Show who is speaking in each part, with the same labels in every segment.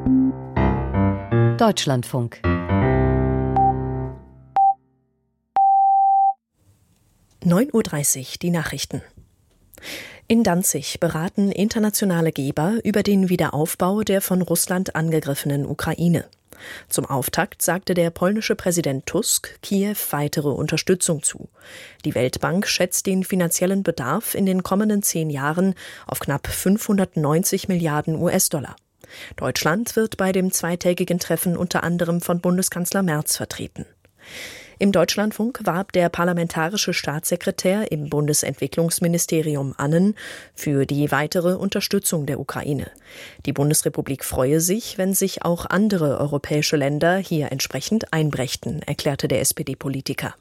Speaker 1: Deutschlandfunk.
Speaker 2: 9:30 Uhr, die Nachrichten. In Danzig beraten internationale Geber über den Wiederaufbau der von Russland angegriffenen Ukraine. Zum Auftakt sagte der polnische Präsident Tusk Kiew weitere Unterstützung zu. Die Weltbank schätzt den finanziellen Bedarf in den kommenden 10 Jahren auf knapp 590 Milliarden US-Dollar. Deutschland wird bei dem zweitägigen Treffen unter anderem von Bundeskanzler Merz vertreten. Im Deutschlandfunk warb der parlamentarische Staatssekretär im Bundesentwicklungsministerium Annen für die weitere Unterstützung der Ukraine. Die Bundesrepublik freue sich, wenn sich auch andere europäische Länder hier entsprechend einbrächten, erklärte der SPD-Politiker.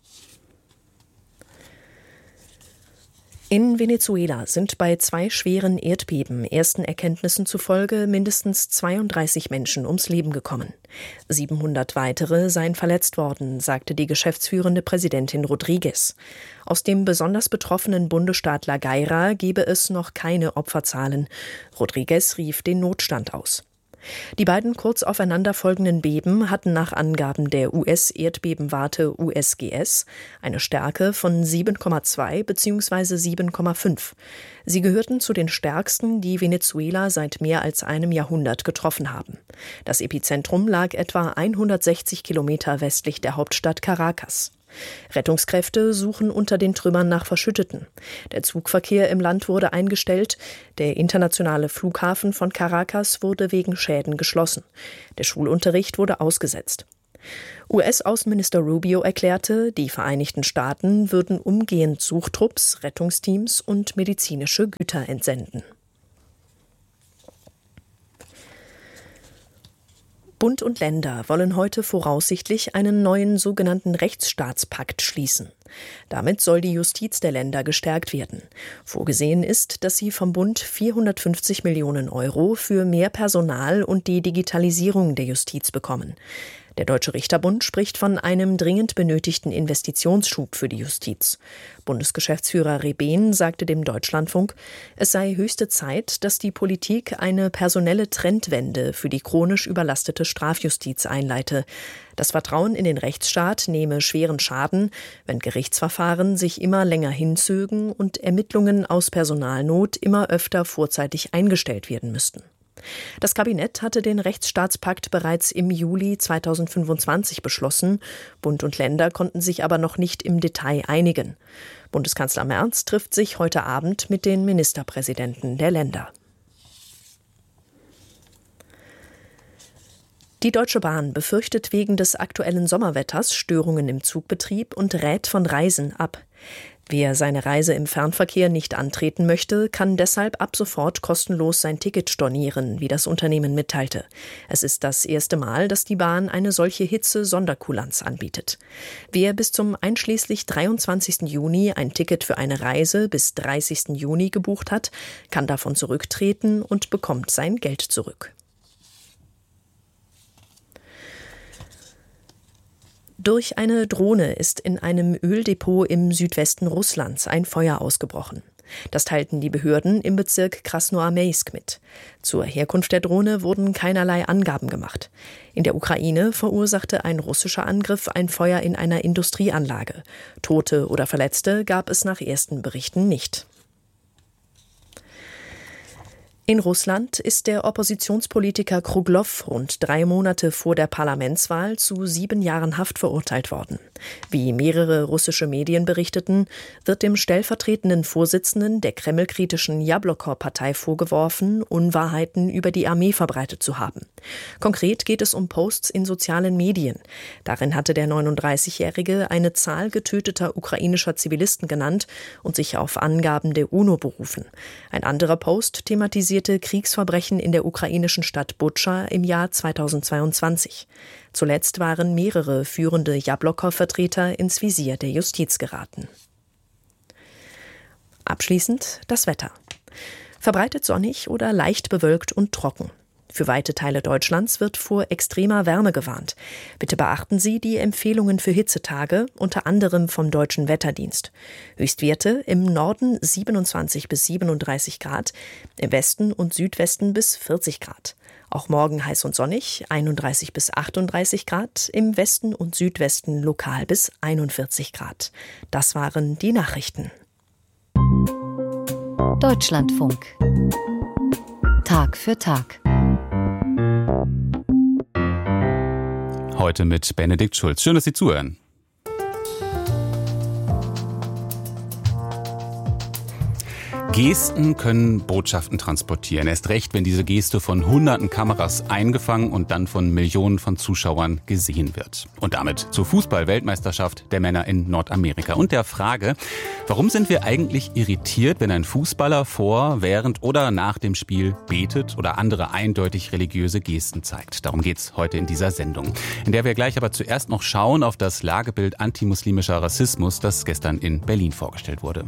Speaker 2: In Venezuela sind bei 2 schweren Erdbeben ersten Erkenntnissen zufolge mindestens 32 Menschen ums Leben gekommen. 700 weitere seien verletzt worden, sagte die geschäftsführende Präsidentin Rodriguez. Aus dem besonders betroffenen Bundesstaat La Guaira gebe es noch keine Opferzahlen. Rodriguez rief den Notstand aus. Die beiden kurz aufeinanderfolgenden Beben hatten nach Angaben der US-Erdbebenwarte USGS eine Stärke von 7,2 bzw. 7,5. Sie gehörten zu den stärksten, die Venezuela seit mehr als einem Jahrhundert getroffen haben. Das Epizentrum lag etwa 160 Kilometer westlich der Hauptstadt Caracas. Rettungskräfte suchen unter den Trümmern nach Verschütteten. Der Zugverkehr im Land wurde eingestellt. Der internationale Flughafen von Caracas wurde wegen Schäden geschlossen. Der Schulunterricht wurde ausgesetzt. US-Außenminister Rubio erklärte, die Vereinigten Staaten würden umgehend Suchtrupps, Rettungsteams und medizinische Güter entsenden. Bund und Länder wollen heute voraussichtlich einen neuen sogenannten Rechtsstaatspakt schließen. Damit soll die Justiz der Länder gestärkt werden. Vorgesehen ist, dass sie vom Bund 450 Millionen Euro für mehr Personal und die Digitalisierung der Justiz bekommen. Der Deutsche Richterbund spricht von einem dringend benötigten Investitionsschub für die Justiz. Bundesgeschäftsführer Rebehn sagte dem Deutschlandfunk, es sei höchste Zeit, dass die Politik eine personelle Trendwende für die chronisch überlastete Strafjustiz einleite. Das Vertrauen in den Rechtsstaat nehme schweren Schaden, wenn Gerichtsverfahren sich immer länger hinzögen und Ermittlungen aus Personalnot immer öfter vorzeitig eingestellt werden müssten. Das Kabinett hatte den Rechtsstaatspakt bereits im Juli 2025 beschlossen. Bund und Länder konnten sich aber noch nicht im Detail einigen. Bundeskanzler Merz trifft sich heute Abend mit den Ministerpräsidenten der Länder. Die Deutsche Bahn befürchtet wegen des aktuellen Sommerwetters Störungen im Zugbetrieb und rät von Reisen ab. Wer seine Reise im Fernverkehr nicht antreten möchte, kann deshalb ab sofort kostenlos sein Ticket stornieren, wie das Unternehmen mitteilte. Es ist das erste Mal, dass die Bahn eine solche Hitze-Sonderkulanz anbietet. Wer bis zum einschließlich 23. Juni ein Ticket für eine Reise bis 30. Juni gebucht hat, kann davon zurücktreten und bekommt sein Geld zurück. Durch eine Drohne ist in einem Öldepot im Südwesten Russlands ein Feuer ausgebrochen. Das teilten die Behörden im Bezirk Krasnoarmejsk mit. Zur Herkunft der Drohne wurden keinerlei Angaben gemacht. In der Ukraine verursachte ein russischer Angriff ein Feuer in einer Industrieanlage. Tote oder Verletzte gab es nach ersten Berichten nicht. In Russland ist der Oppositionspolitiker Kruglow rund 3 Monate vor der Parlamentswahl zu 7 Jahren Haft verurteilt worden. Wie mehrere russische Medien berichteten, wird dem stellvertretenden Vorsitzenden der kremlkritischen Jabloko-Partei vorgeworfen, Unwahrheiten über die Armee verbreitet zu haben. Konkret geht es um Posts in sozialen Medien. Darin hatte der 39-Jährige eine Zahl getöteter ukrainischer Zivilisten genannt und sich auf Angaben der UNO berufen. Ein anderer Post thematisierte Kriegsverbrechen in der ukrainischen Stadt Butscha im Jahr 2022. Zuletzt waren mehrere führende Jabloko-Vertreter ins Visier der Justiz geraten. Abschließend das Wetter. Verbreitet sonnig oder leicht bewölkt und trocken. Für weite Teile Deutschlands wird vor extremer Wärme gewarnt. Bitte beachten Sie die Empfehlungen für Hitzetage, unter anderem vom Deutschen Wetterdienst. Höchstwerte im Norden 27 bis 37 Grad, im Westen und Südwesten bis 40 Grad. Auch morgen heiß und sonnig, 31 bis 38 Grad, im Westen und Südwesten lokal bis 41 Grad. Das waren die Nachrichten.
Speaker 1: Deutschlandfunk. Tag für Tag.
Speaker 3: Heute mit Benedikt Schulz. Schön, dass Sie zuhören. Gesten können Botschaften transportieren. Erst recht, wenn diese Geste von hunderten Kameras eingefangen und dann von Millionen von Zuschauern gesehen wird. Und damit zur Fußball-Weltmeisterschaft der Männer in Nordamerika. Und der Frage, warum sind wir eigentlich irritiert, wenn ein Fußballer vor, während oder nach dem Spiel betet oder andere eindeutig religiöse Gesten zeigt? Darum geht's heute in dieser Sendung. In der wir gleich aber zuerst noch schauen auf das Lagebild antimuslimischer Rassismus, das gestern in Berlin vorgestellt wurde.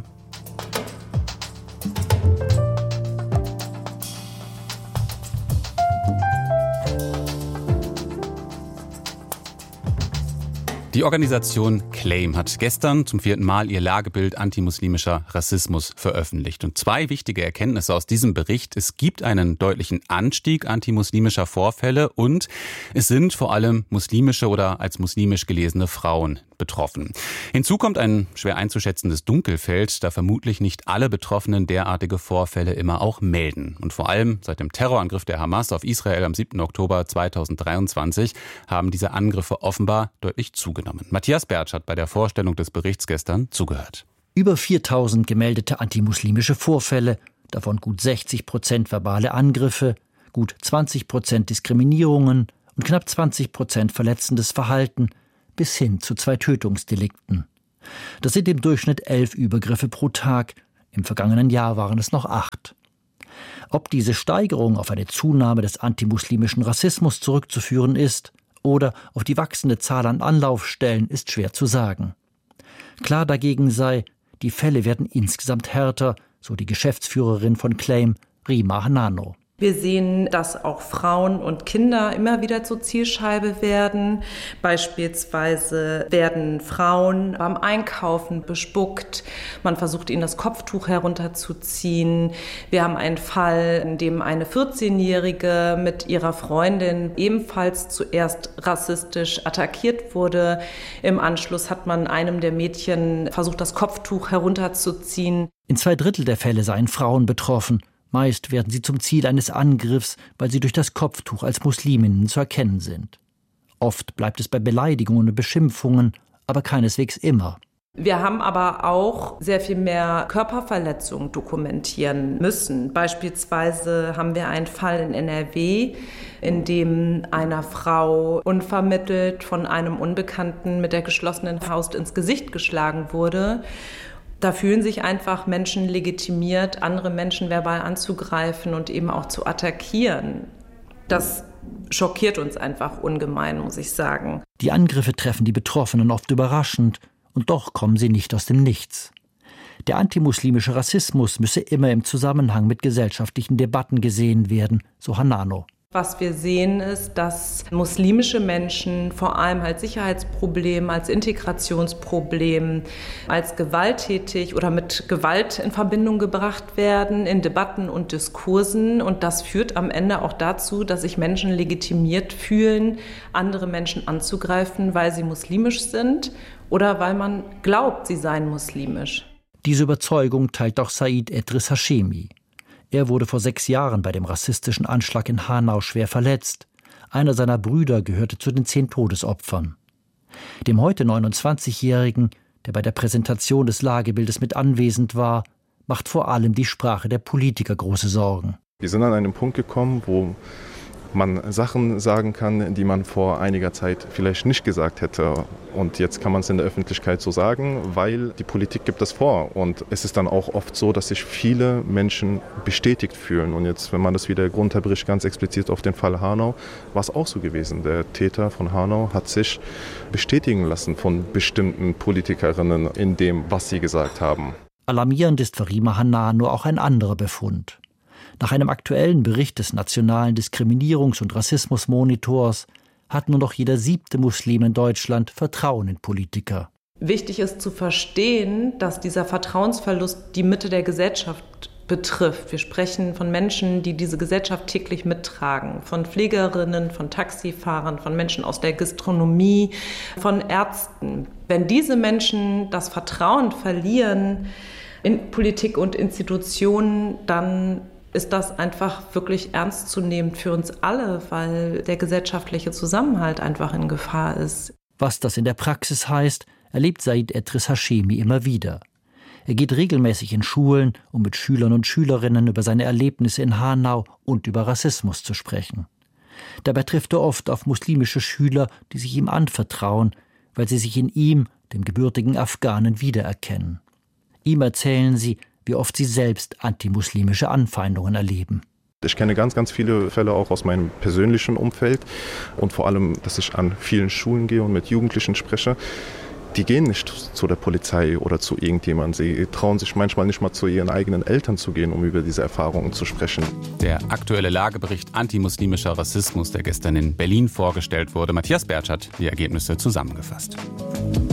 Speaker 3: Die Organisation CLAIM hat gestern zum 4. Mal ihr Lagebild antimuslimischer Rassismus veröffentlicht. Und 2 wichtige Erkenntnisse aus diesem Bericht. Es gibt einen deutlichen Anstieg antimuslimischer Vorfälle und es sind vor allem muslimische oder als muslimisch gelesene Frauen betroffen. Hinzu kommt ein schwer einzuschätzendes Dunkelfeld, da vermutlich nicht alle Betroffenen derartige Vorfälle immer auch melden. Und vor allem seit dem Terrorangriff der Hamas auf Israel am 7. Oktober 2023 haben diese Angriffe offenbar deutlich zugenommen. Matthias Bertsch hat bei der Vorstellung des Berichts gestern zugehört.
Speaker 4: Über 4.000 gemeldete antimuslimische Vorfälle, davon gut 60% verbale Angriffe, gut 20% Diskriminierungen und knapp 20% verletzendes Verhalten, bis hin zu 2 Tötungsdelikten. Das sind im Durchschnitt 11 Übergriffe pro Tag. Im vergangenen Jahr waren es noch 8. Ob diese Steigerung auf eine Zunahme des antimuslimischen Rassismus zurückzuführen ist oder auf die wachsende Zahl an Anlaufstellen, ist schwer zu sagen. Klar dagegen sei, die Fälle werden insgesamt härter, so die Geschäftsführerin von CLAIM, Rima Hanano.
Speaker 5: Wir sehen, dass auch Frauen und Kinder immer wieder zur Zielscheibe werden. Beispielsweise werden Frauen beim Einkaufen bespuckt. Man versucht, ihnen das Kopftuch herunterzuziehen. Wir haben einen Fall, in dem eine 14-Jährige mit ihrer Freundin ebenfalls zuerst rassistisch attackiert wurde. Im Anschluss hat man einem der Mädchen versucht, das Kopftuch herunterzuziehen.
Speaker 4: In 2/3 der Fälle seien Frauen betroffen. Meist werden sie zum Ziel eines Angriffs, weil sie durch das Kopftuch als Musliminnen zu erkennen sind. Oft bleibt es bei Beleidigungen und Beschimpfungen, aber keineswegs immer.
Speaker 5: Wir haben aber auch sehr viel mehr Körperverletzungen dokumentieren müssen. Beispielsweise haben wir einen Fall in NRW, in dem einer Frau unvermittelt von einem Unbekannten mit der geschlossenen Faust ins Gesicht geschlagen wurde. Da fühlen sich einfach Menschen legitimiert, andere Menschen verbal anzugreifen und eben auch zu attackieren. Das schockiert uns einfach ungemein, muss ich sagen.
Speaker 4: Die Angriffe treffen die Betroffenen oft überraschend und doch kommen sie nicht aus dem Nichts. Der antimuslimische Rassismus müsse immer im Zusammenhang mit gesellschaftlichen Debatten gesehen werden, so Hanano.
Speaker 5: Was wir sehen ist, dass muslimische Menschen vor allem als Sicherheitsproblem, als Integrationsproblem, als gewalttätig oder mit Gewalt in Verbindung gebracht werden in Debatten und Diskursen. Und das führt am Ende auch dazu, dass sich Menschen legitimiert fühlen, andere Menschen anzugreifen, weil sie muslimisch sind oder weil man glaubt, sie seien muslimisch.
Speaker 4: Diese Überzeugung teilt auch Said Edris Hashemi. Er wurde vor 6 Jahren bei dem rassistischen Anschlag in Hanau schwer verletzt. Einer seiner Brüder gehörte zu den 10 Todesopfern. Dem heute 29-Jährigen, der bei der Präsentation des Lagebildes mit anwesend war, macht vor allem die Sprache der Politiker große Sorgen.
Speaker 6: Wir sind an einen Punkt gekommen, wo man Sachen sagen kann, die man vor einiger Zeit vielleicht nicht gesagt hätte. Und jetzt kann man es in der Öffentlichkeit so sagen, weil die Politik gibt es vor. Und es ist dann auch oft so, dass sich viele Menschen bestätigt fühlen. Und jetzt, wenn man das wieder runterbricht, ganz explizit auf den Fall Hanau, war es auch so gewesen. Der Täter von Hanau hat sich bestätigen lassen von bestimmten Politikerinnen in dem, was sie gesagt haben.
Speaker 4: Alarmierend ist für Rima Hanano auch ein anderer Befund. Nach einem aktuellen Bericht des Nationalen Diskriminierungs- und Rassismusmonitors hat nur noch jeder 7. Muslim in Deutschland Vertrauen in Politiker.
Speaker 5: Wichtig ist zu verstehen, dass dieser Vertrauensverlust die Mitte der Gesellschaft betrifft. Wir sprechen von Menschen, die diese Gesellschaft täglich mittragen, von Pflegerinnen, von Taxifahrern, von Menschen aus der Gastronomie, von Ärzten. Wenn diese Menschen das Vertrauen verlieren in Politik und Institutionen, dann ist das einfach wirklich ernstzunehmend für uns alle, weil der gesellschaftliche Zusammenhalt einfach in Gefahr ist.
Speaker 4: Was das in der Praxis heißt, erlebt Said Edris Hashemi immer wieder. Er geht regelmäßig in Schulen, um mit Schülern und Schülerinnen über seine Erlebnisse in Hanau und über Rassismus zu sprechen. Dabei trifft er oft auf muslimische Schüler, die sich ihm anvertrauen, weil sie sich in ihm, dem gebürtigen Afghanen, wiedererkennen. Ihm erzählen sie, wie oft sie selbst antimuslimische Anfeindungen erleben.
Speaker 6: Ich kenne ganz, ganz viele Fälle auch aus meinem persönlichen Umfeld und vor allem, dass ich an vielen Schulen gehe und mit Jugendlichen spreche. Die gehen nicht zu der Polizei oder zu irgendjemandem. Sie trauen sich manchmal nicht mal zu ihren eigenen Eltern zu gehen, um über diese Erfahrungen zu sprechen.
Speaker 3: Der aktuelle Lagebericht Antimuslimischer Rassismus, der gestern in Berlin vorgestellt wurde. Matthias Bertsch hat die Ergebnisse zusammengefasst.